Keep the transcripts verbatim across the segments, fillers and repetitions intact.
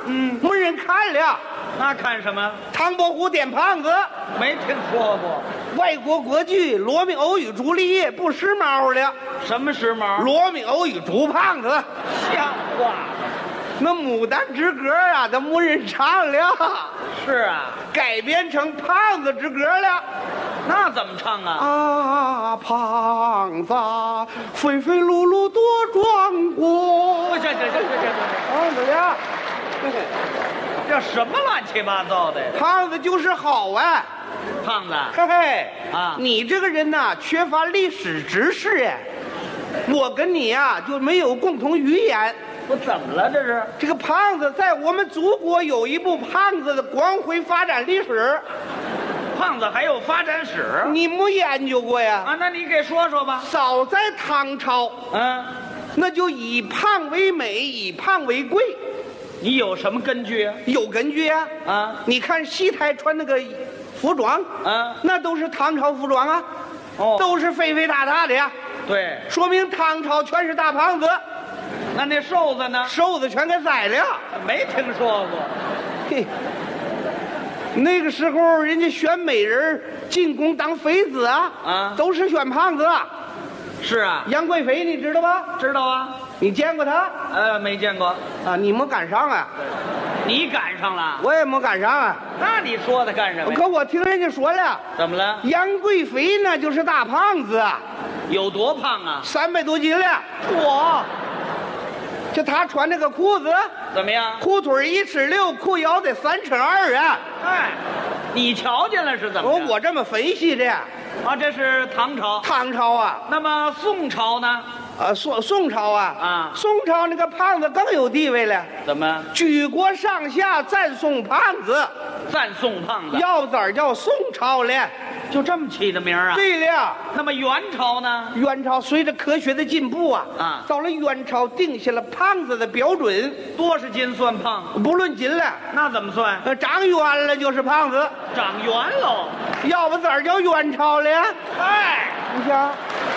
嗯， 没人看了。 那看什么？ 唐伯虎点胖子， 没听说过。 外国国剧《罗密欧与朱丽叶》不时髦了。 什么时髦？ 罗密欧与朱胖子， 像话吗？ 那牡丹之歌啊，都没人唱了。 是啊， 改编成胖子之歌了。 那怎么唱啊？ 啊，胖子，肥肥碌碌多壮观。 不行行行行行行， 胖子呀， 这什么乱七八糟的？ 胖子就是好啊。 胖子， 嘿嘿啊你这个人呐、缺乏历史知识哎。我跟你呀、就没有共同语言。 我怎么了？这是这个胖子在我们祖国有一部胖子的光辉发展历史， 胖子还有发展史你没研究过呀？ 啊？那你给说说吧。 早在唐朝， 嗯， 那就以胖为美，以胖为贵， 你有什么根据啊？ 有根据啊。 啊你看戏台穿那个服装， 啊那都是唐朝服装啊， 哦， 都是肥肥大大的呀， 对。 说明唐朝全是大胖子， 那那瘦子呢？ 瘦子全给宰了。 没听说过。 嘿，那个时候人家选美人进宫当妃子啊， 啊都是选胖子。 是啊， 杨贵妃你知道吧？ 知道啊。 你见过她呃，没见过。 啊？你没赶上啊？ 你赶上了？ 我也没赶上啊。 那你说他干什么呀？ 可我听人家说了， 怎么了？ 杨贵妃那就是大胖子啊， 有多胖啊？ 三百多斤了。 我就她穿那个裤子， 怎么样？ 裤腿一尺六，裤腰得三尺二啊。 哎，你瞧见了是怎么着？ 我我这么分析的。 啊，这是唐朝。 唐朝啊， 那么宋朝呢？ 呃，宋宋朝啊， 啊宋朝那个胖子更有地位了， 怎么举国上下赞颂胖子， 赞宋胖子？ 要字儿叫宋朝了。 就这么起的名儿啊？。 对了， 那么元朝呢？ 元朝随着科学的进步啊， 啊到了元朝定下了胖子的标准， 多少斤算胖？ 不论斤了， 那怎么算？ 呃，长圆了就是胖子， 长圆喽。 要不字儿叫元朝了。 哎， 你瞧，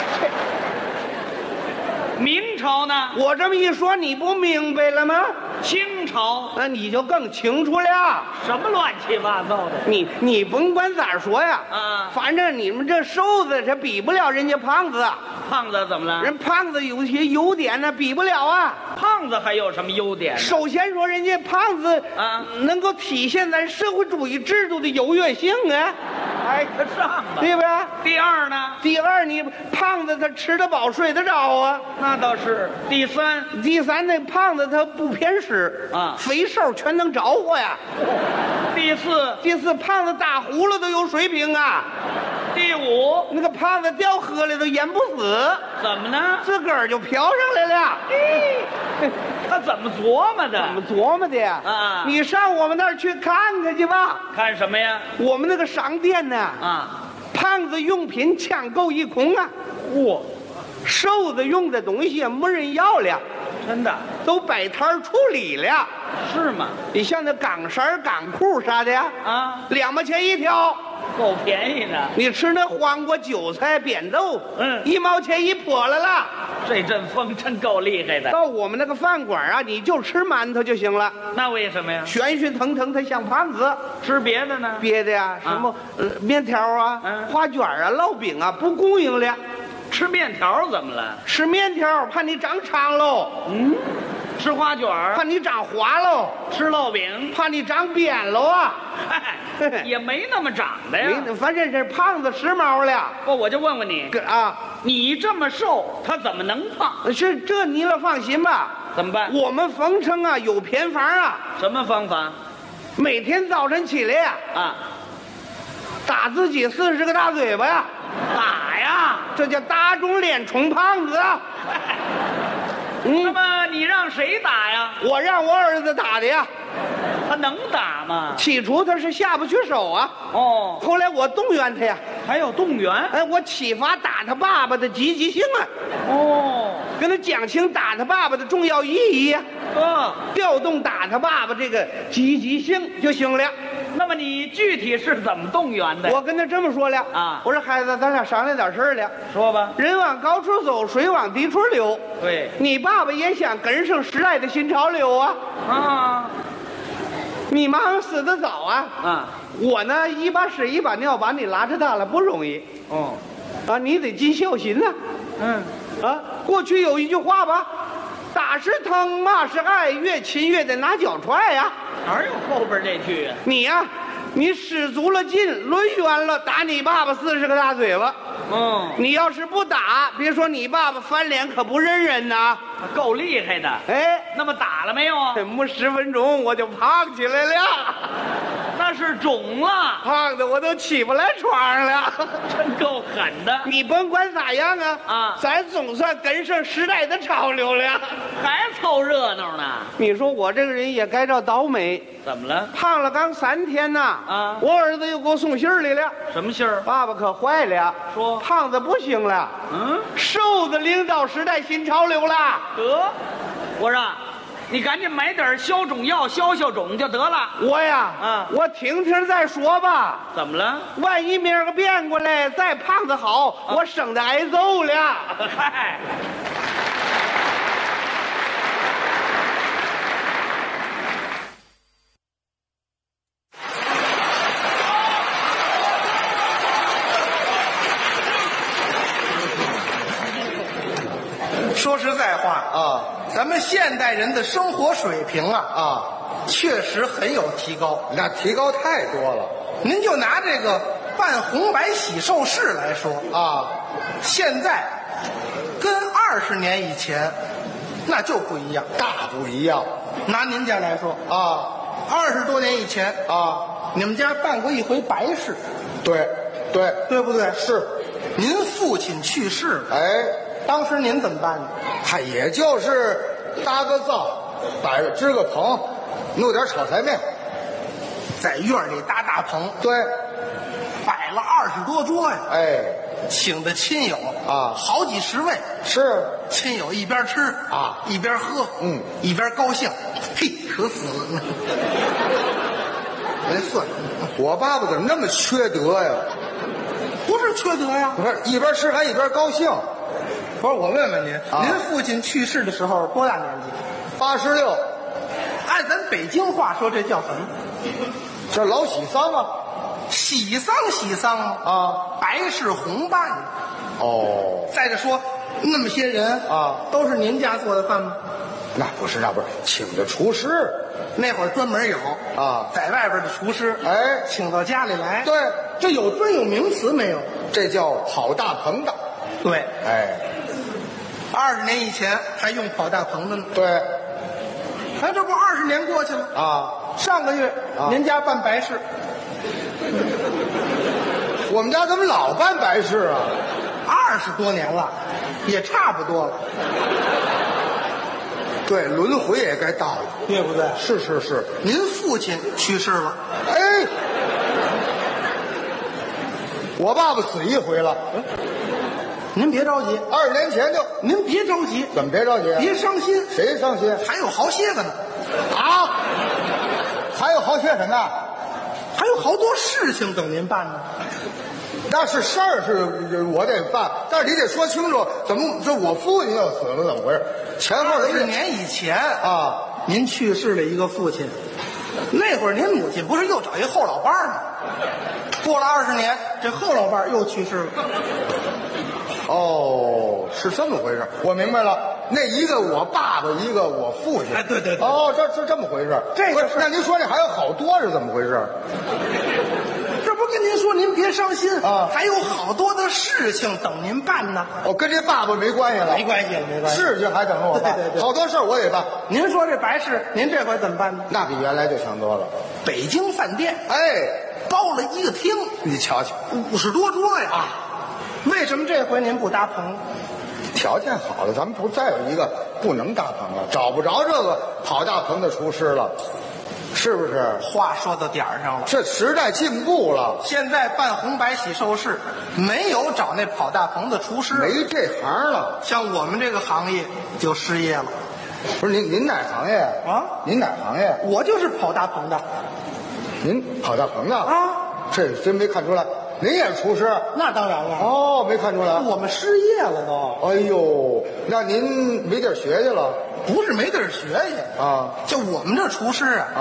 明朝呢？ 我这么一说，你不明白了吗？ 清朝？ 那你就更清楚了。 什么乱七八糟的？ 你你甭管咋说呀， 啊反正你们这瘦子这比不了人家胖子， 胖子怎么了？ 人胖子有些优点呢比不了啊。 胖子还有什么优点？ 首先说，人家胖子啊能够体现咱社会主义制度的优越性啊， 挨得上吧？ 对吧？ 第二呢？ 第二，你胖子他吃得饱睡得着啊。 那倒是。第三， 第三，那胖子他不偏食啊肥瘦全能着火呀。 第四， 第四，胖子打呼噜都有水平啊， 第五， 那个胖子掉河里都淹不死， 怎么呢？ 自个儿就飘上来了。 他怎么琢磨的？ 怎么琢磨的呀？ 啊你上我们那儿去看看去吧。 看什么呀？ 我们那个商店呢， 啊， 胖子用品抢购一空啊， 嚯， 瘦子用的东西没人要了， 真的都摆摊儿处理了。 是吗？ 你像那港衫儿、港裤啥的呀， 啊， 两毛钱一条。 够便宜的。 你吃那黄瓜、韭菜、扁豆， 嗯一毛钱一笸来了。 这阵风真够厉害的。 到我们那个饭馆啊，你就吃馒头就行了， 那为什么呀？ 悬悬腾腾，它像胖子。 吃别的呢？ 别的呀，什么、呃、面条啊、 嗯花卷啊、烙饼啊，不供应了。 吃面条怎么了？ 吃面条怕你长长喽， 嗯，吃花卷儿， 怕你长滑喽， 吃烙饼， 怕你长扁喽啊。 嗨，也没那么长的呀。 没，反正是胖子时髦了。 不，我就问问你， 个啊， 你这么瘦，他怎么能胖？ 是这你了放心吧。 怎么办？ 我们丰城啊有偏方啊， 什么方法每天早晨起来呀、 啊？ 打自己四十个大嘴巴呀， 打呀！ 这叫打肿脸充胖子啊。 那嗯， 么你让谁打呀？ 我让我儿子打的呀。 他能打吗？ 起初他是下不去手啊， 哦， 后来我动员他呀， 还有动员。 哎，我启发打他爸爸的积极性啊， 哦， 跟他讲清打他爸爸的重要意义呀、 哥， 调动打他爸爸这个积极性就行了。 那么你具体是怎么动员的？ 我跟他这么说了啊我说孩子，咱俩商量点事儿了。 说吧。 人往高处走，水往低处流。 对你爸爸也想跟上时代的新潮流啊。 啊， 你妈死得早啊！ 啊， 我呢，一把屎一把尿把你拉扯大了不容易哦， 啊！你得尽孝心呐、 嗯， 啊！过去有一句话吧，打是疼，骂是爱，越亲越得拿脚踹呀、 哪有后边这句啊？ 你呀、你使足了劲，抡圆了打你爸爸四十个大嘴巴。 嗯， 你要是不打，别说你爸爸翻脸可不认人呐！ 够厉害的。 哎， 那么打了没有啊？ 没十分钟我就胖起来了， 那是肿了， 胖的我都起不来床上了。 真够狠的。 你甭管咋样啊， 啊咱总算跟上时代的潮流了。 还凑热闹呢？ 你说我这个人也该着倒霉， 怎么了？ 胖了刚三天呐。 啊我儿子又给我送信儿来了， 什么信儿？ 爸爸可坏了， 说胖子不行了， 嗯， 瘦子领导时代新潮流了。 得，我说，你赶紧买点消肿药消消肿就得了。 我呀， 嗯我听听再说吧。 怎么了？ 万一明儿个变过来，再胖的好，我省得挨揍了。 嗨， 说实在话啊， 咱们现代人的生活水平啊啊， 确实很有提高。 那提高太多了您就拿这个办红白喜寿事来说， 啊！ 现在跟二十年以前那就不一样。 大不一样拿您家来说， 啊二十多年以前， 啊！ 你们家办过一回白事， 对对， 对不对？ 是。 您父亲去世了， 哎， 当时您怎么办呢？ 他也就是搭个灶，摆支个棚，弄点炒菜面。 在院里搭大棚， 对， 摆了二十多桌呀， 哎， 请的亲友啊好几十位。 是亲友一边吃啊一边喝， 嗯， 一边高兴，嘿，可死了！哎，算了， 我爸爸怎么那么缺德呀？ 不是缺德呀。 不是一边吃还一边高兴。 不是，我问问您， 啊您父亲去世的时候多大年纪？ 八十六， 按咱北京话说，这叫什么？ 这老喜丧啊喜丧，喜丧啊！ 啊！ 白事红办。 哦， 再者说，那么些人啊， 都是您家做的饭吗？ 那不是那不是，请的厨师。 那会儿专门有啊在外边的厨师， 哎请到家里来。 对， 这有专有名词没有？ 这叫跑大棚的。 对， 哎， 二十年以前还用跑大棚的呢。 对哎，这不二十年过去了， 啊， 上个月、 啊您家办白事， 我们家怎么老办白事啊？ 二十多年了，也差不多了， 对，轮回也该到了。 对不对？ 是是是， 您父亲去世了， 哎，我爸爸死一回了， 您别着急， 二十年前就。 您别着急， 怎么别着急啊？ 别伤心， 谁伤心还有好些个呢， 啊？还有好些什么？ 还有好多事情等您办呢。 那是事儿是我得办，但是你得说清楚，怎么这我父亲要死了怎么回事？前后二十是年以前啊， 您去世了一个父亲，那会儿您母亲不是又找一后老伴儿吗？过了二十年，这后老伴儿又去世了。 哦，是这么回事，我明白了。那一个我爸爸，一个我父亲。 哎对对对哦，这是这么回事。不是这个是那您说这还有好多是怎么回事？ 这不跟您说，您别伤心啊还有好多的事情等您办呢。 哦，跟这爸爸没关系了。 没关系了，没关系。 事情还等着我办。 对对对好多事儿我也办。 您说这白事，您这回怎么办呢？ 那比原来就强多了。 北京饭店哎， 包了一个厅， 你瞧瞧， 五十多桌呀。为什么这回您不搭棚？ 条件好了，咱们不再有一个不能搭棚了，找不着这个跑大棚的厨师了，是不是？ 话说到点儿上了。 这时代进步了， 现在办红白喜寿事，没有找那跑大棚的厨师， 没这行了。 像我们这个行业就失业了。 不是您，您哪行业啊？ 您哪行业？ 我就是跑大棚的您跑大棚的啊， 这真没看出来。您也是厨师？ 那当然了。 哦，没看出来。 我们失业了都。 哎呦，那您没地儿学去了不是没地儿学去啊？ 就我们这厨师啊，